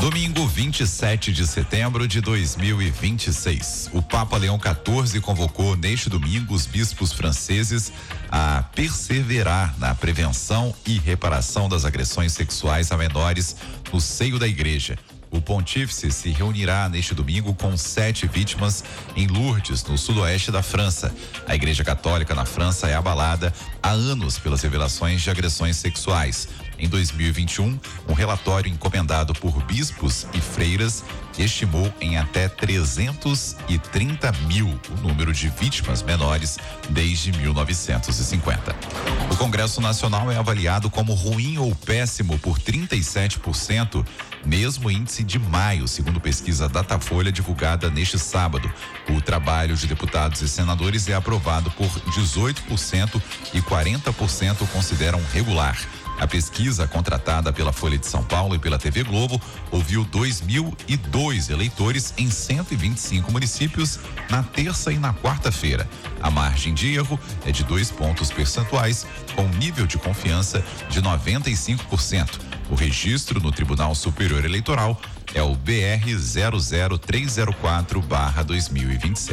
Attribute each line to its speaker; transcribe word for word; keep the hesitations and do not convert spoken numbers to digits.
Speaker 1: Domingo, vinte e sete de setembro de dois mil e vinte e seis. O Papa Leão quatorze convocou neste domingo os bispos franceses a perseverar na prevenção e reparação das agressões sexuais a menores no seio da igreja. O pontífice se reunirá neste domingo com sete vítimas em Lourdes, no sudoeste da França. A Igreja Católica na França é abalada há anos pelas revelações de agressões sexuais. Em dois mil e vinte e um, um relatório encomendado por bispos e freiras estimou em até trezentos e trinta mil o número de vítimas menores desde mil novecentos e cinquenta. O Congresso Nacional é avaliado como ruim ou péssimo por trinta e sete por cento, mesmo índice de maio, segundo pesquisa Datafolha divulgada neste sábado. O trabalho de deputados e senadores é aprovado por dezoito por cento e quarenta por cento consideram regular. A pesquisa, contratada pela Folha de São Paulo e pela T V Globo, ouviu dois mil e dois eleitores em cento e vinte e cinco municípios na terça e na quarta-feira. A margem de erro é de dois pontos percentuais, com nível de confiança de noventa e cinco por cento. O registro no Tribunal Superior Eleitoral é o B R zero zero três zero quatro barra dois mil e vinte e seis.